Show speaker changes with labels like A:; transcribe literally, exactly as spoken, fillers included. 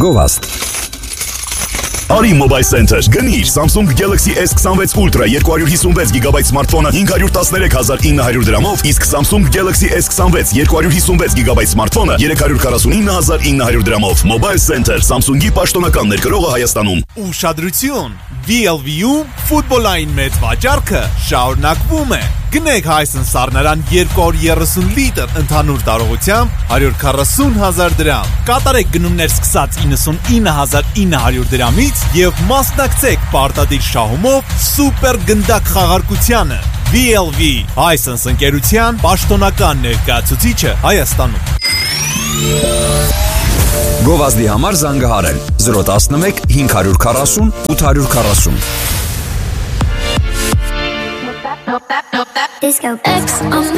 A: Գովազդ։
B: Արի Mobile Center, գնիր Samsung Galaxy S twenty-six Ultra two hundred fifty-six gigabyte սմարթֆոնը five hundred thirteen thousand nine hundred դրամով, իսկ Samsung Galaxy S twenty-six two hundred fifty-six gigabyte սմարթֆոնը three hundred forty-nine thousand nine hundred դրամով։ Mobile Center, Samsung-ի պաշտոնական ներկրողը Հայաստանում։
C: Ուշադրություն, V L V-ում ֆուտբոլային մեծ վաճառքը շարունակվում է։ Գնեք Հայսեն սառնարան two hundred thirty լիտր ընդհանուր տարողությամբ one hundred forty thousand դրամ։ Կատարեք գնումներ սկսած ninety-nine thousand nine hundred դրամից եւ մասնակցեք պարտադիր շահումով սուպեր գնդակ խաղարկությանը։ V L V Հայսեն ընկերության պաշտոնական ներկայացուցիչը Հայաստանում։
A: Գովազդի համար զանգահարել zero one one five four zero eight four zero։
D: Disco X on